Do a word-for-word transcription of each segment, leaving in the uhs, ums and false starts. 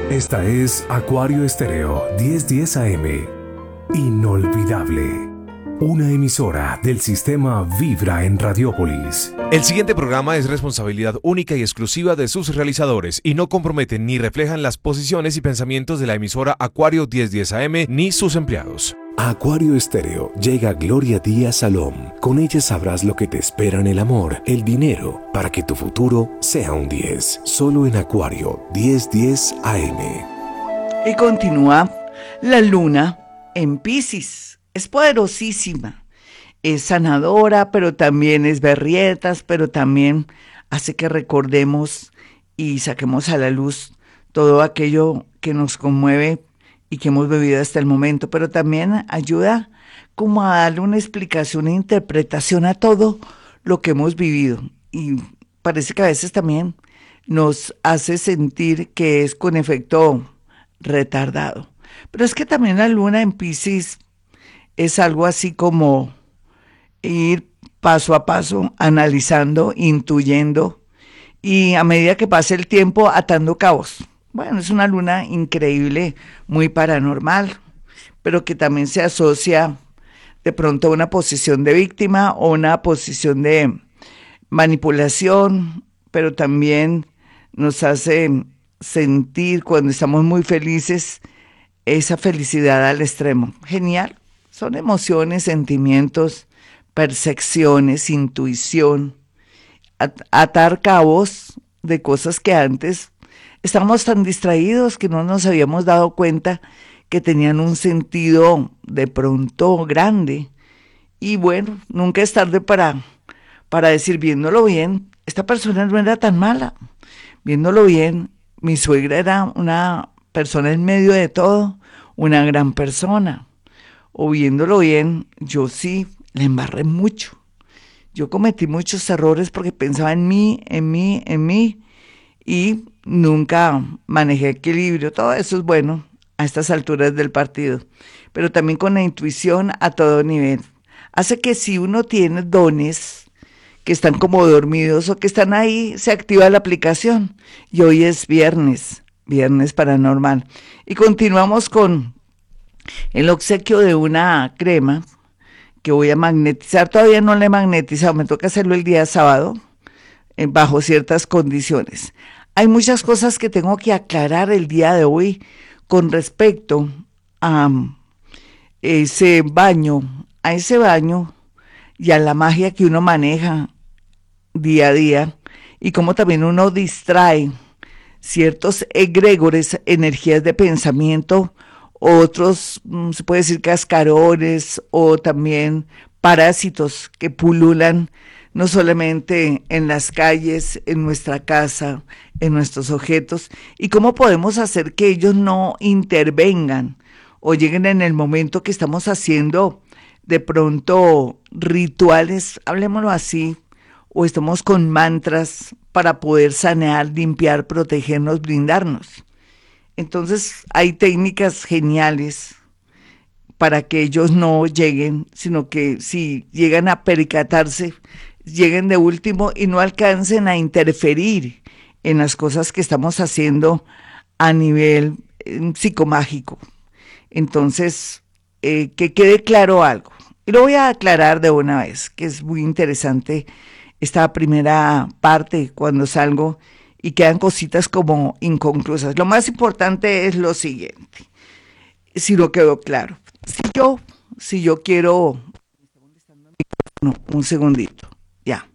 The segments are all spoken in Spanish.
Esta es Acuario Estéreo diez diez A M. Inolvidable. Una emisora del sistema Vibra en Radiópolis. El siguiente programa es responsabilidad única y exclusiva de sus realizadores y no comprometen ni reflejan las posiciones y pensamientos de la emisora Acuario diez diez A M ni sus empleados. A Acuario Estéreo llega Gloria Díaz Salom. Con ella sabrás lo que te espera en el amor, el dinero, para que tu futuro sea un diez. Solo en Acuario diez diez A M. Y continúa la luna en Piscis. Es poderosísima, es sanadora, pero también es berrietas, pero también hace que recordemos y saquemos a la luz todo aquello que nos conmueve y que hemos vivido hasta el momento, pero también ayuda como a darle una explicación e interpretación a todo lo que hemos vivido. Y parece que a veces también nos hace sentir que es con efecto retardado. Pero es que también la luna en Piscis es algo así como ir paso a paso, analizando, intuyendo y a medida que pase el tiempo atando cabos. Bueno, es una luna increíble, muy paranormal, pero que también se asocia de pronto a una posición de víctima o una posición de manipulación, pero también nos hace sentir cuando estamos muy felices esa felicidad al extremo. Genial. Son emociones, sentimientos, percepciones, intuición, at- atar cabos de cosas que antes estábamos tan distraídos que no nos habíamos dado cuenta que tenían un sentido de pronto grande. Y bueno, nunca es tarde para, para decir, viéndolo bien, esta persona no era tan mala. Viéndolo bien, mi suegra era una persona en medio de todo, una gran persona. O viéndolo bien, yo sí la embarré mucho. Yo cometí muchos errores porque pensaba en mí, en mí, en mí y nunca manejé equilibrio. Todo eso es bueno a estas alturas del partido, pero también con la intuición a todo nivel. Hace que si uno tiene dones que están como dormidos o que están ahí, se activa la aplicación. Y hoy es viernes, viernes paranormal. Y continuamos con el obsequio de una crema que voy a magnetizar. Todavía no la he magnetizado, me toca hacerlo el día sábado, eh, bajo ciertas condiciones. Hay muchas cosas que tengo que aclarar el día de hoy con respecto a um, ese baño, a ese baño y a la magia que uno maneja día a día y cómo también uno distrae ciertos egregores, energías de pensamiento, otros, se puede decir, cascarones o también parásitos que pululan no solamente en las calles, en nuestra casa, en nuestros objetos, y cómo podemos hacer que ellos no intervengan o lleguen en el momento que estamos haciendo de pronto rituales, hablemoslo así, o estamos con mantras para poder sanear, limpiar, protegernos, blindarnos. Entonces hay técnicas geniales para que ellos no lleguen, sino que si llegan a percatarse, lleguen de último y no alcancen a interferir en las cosas que estamos haciendo a nivel eh, psicomágico. Entonces, eh, que quede claro algo. Y lo voy a aclarar de una vez, que es muy interesante esta primera parte cuando salgo y quedan cositas como inconclusas. Lo más importante es lo siguiente, si no quedó claro. Si yo, si yo quiero, no, un segundito, ya.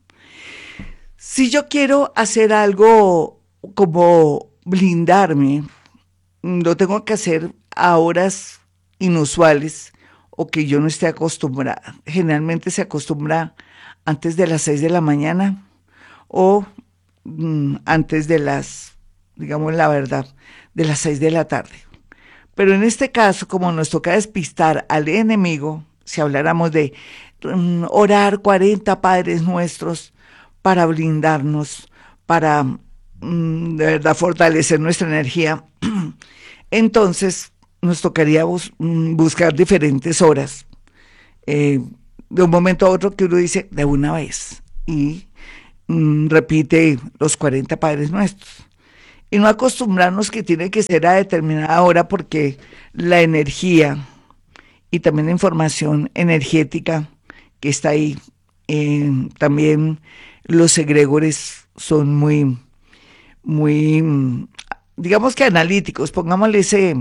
Si yo quiero hacer algo como blindarme, lo tengo que hacer a horas inusuales o que yo no esté acostumbrada. Generalmente se acostumbra antes de las seis de la mañana o antes de las, digamos la verdad, de las seis de la tarde. Pero en este caso, como nos toca despistar al enemigo, si habláramos de um, orar cuarenta Padres Nuestros para blindarnos, para um, de verdad fortalecer nuestra energía, entonces nos tocaría bus- um, buscar diferentes horas, eh, de un momento a otro que uno dice de una vez y repite los cuarenta Padres Nuestros. y no acostumbrarnos que tiene que ser a determinada hora porque la energía y también la información energética que está ahí, eh, también los egregores son muy, muy, digamos que analíticos, pongámosle ese,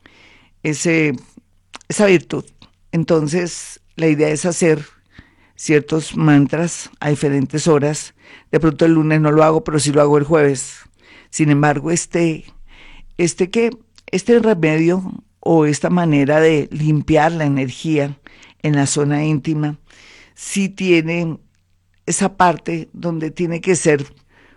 ese, esa virtud. Entonces, la idea es hacer ciertos mantras a diferentes horas. De pronto el lunes no lo hago, pero sí lo hago el jueves. Sin embargo, este, este que, este remedio o esta manera de limpiar la energía en la zona íntima, sí tiene esa parte donde tiene que ser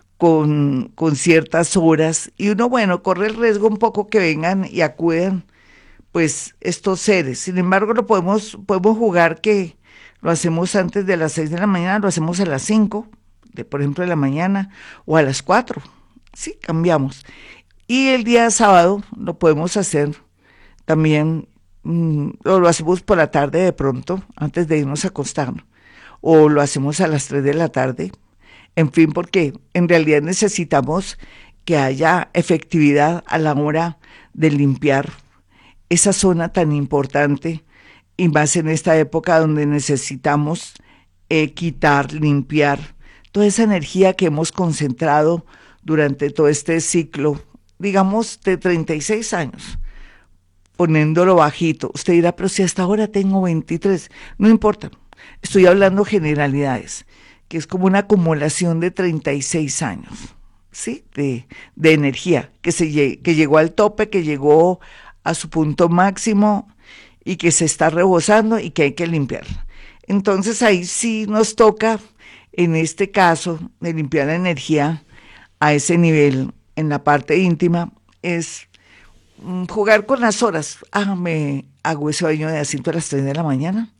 con, con ciertas horas, y uno, bueno, corre el riesgo un poco que vengan y acudan, pues, estos seres. Sin embargo, lo podemos, podemos jugar que lo hacemos antes de las seis de la mañana, lo hacemos a las cinco, de, por ejemplo, de la mañana, o a las cuatro, sí, cambiamos. Y el día sábado lo podemos hacer también, mmm, o lo hacemos por la tarde de pronto, antes de irnos a acostar, o lo hacemos a las tres de la tarde, en fin, porque en realidad necesitamos que haya efectividad a la hora de limpiar esa zona tan importante, y más en esta época donde necesitamos eh, quitar, limpiar toda esa energía que hemos concentrado durante todo este ciclo, digamos, de treinta y seis años, poniéndolo bajito. Usted dirá, pero si hasta ahora tengo veintitrés, no importa, estoy hablando generalidades, que es como una acumulación de treinta y seis años, ¿sí? De, de energía, que, se, que llegó al tope, que llegó a su punto máximo y que se está rebosando y que hay que limpiarla. Entonces ahí sí nos toca, en este caso, de limpiar la energía a ese nivel, en la parte íntima, es jugar con las horas. Ah, me hago ese baño de asiento a las tres de la mañana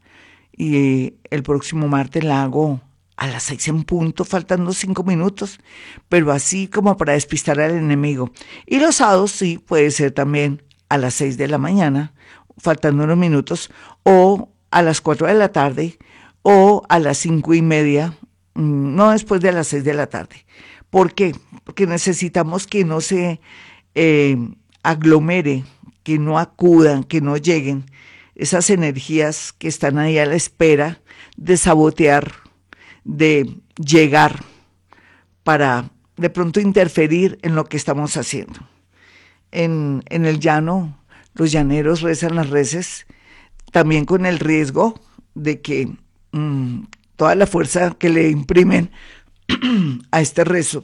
y el próximo martes la hago a las seis en punto, faltando cinco minutos, pero así como para despistar al enemigo. Y los sábados sí, puede ser también a las seis de la mañana, faltando unos minutos, o a las cuatro de la tarde, o a las cinco y media, no después de las seis de la tarde. ¿Por qué? Porque necesitamos que no se eh, aglomere, que no acudan, que no lleguen esas energías que están ahí a la espera de sabotear, de llegar para de pronto interferir en lo que estamos haciendo. En, en el llano, los llaneros rezan las reces, también con el riesgo de que mmm, toda la fuerza que le imprimen a este rezo,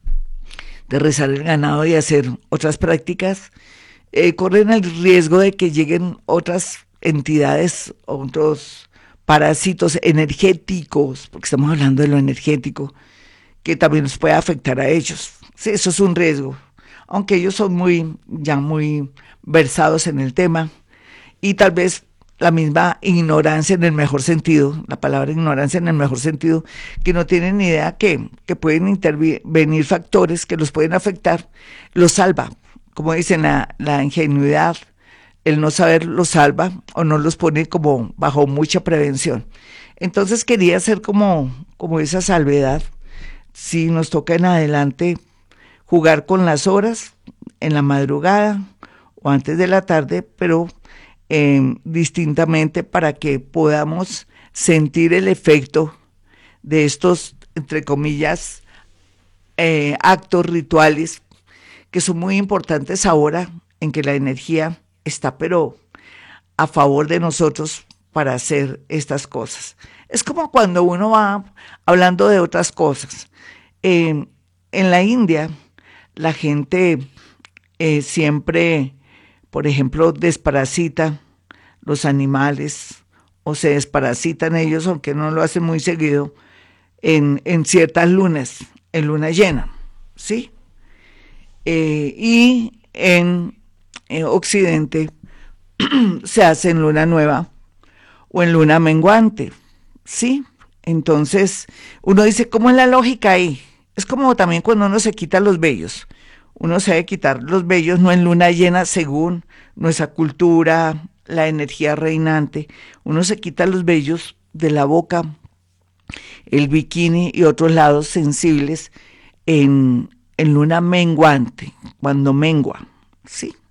de rezar el ganado y hacer otras prácticas, eh, corren el riesgo de que lleguen otras entidades, otros parásitos energéticos, porque estamos hablando de lo energético, que también nos puede afectar a ellos. Sí, eso es un riesgo, aunque ellos son muy, ya muy versados en el tema, y tal vez la misma ignorancia en el mejor sentido, la palabra ignorancia en el mejor sentido, que no tienen ni idea que, que pueden intervenir factores que los pueden afectar, los salva. Como dicen, la, la ingenuidad, el no saber los salva o no los pone como bajo mucha prevención. Entonces quería hacer como, como esa salvedad. Si nos toca en adelante jugar con las horas, en la madrugada o antes de la tarde, pero Eh, distintamente, para que podamos sentir el efecto de estos, entre comillas, eh, actos rituales que son muy importantes ahora en que la energía está pero a favor de nosotros para hacer estas cosas. Es como cuando uno va hablando de otras cosas. Eh, en la India la gente eh, siempre, por ejemplo, desparasita los animales o se desparasitan ellos, aunque no lo hacen muy seguido, en, en ciertas lunas, en luna llena, ¿sí? Eh, y en, en Occidente se hace en luna nueva o en luna menguante, ¿sí? Entonces uno dice, ¿cómo es la lógica ahí? Es como también cuando uno se quita los vellos. Uno se debe quitar los vellos no en luna llena según nuestra cultura, la energía reinante. Uno se quita los vellos de la boca, el bikini y otros lados sensibles en, en luna menguante, cuando mengua, ¿sí?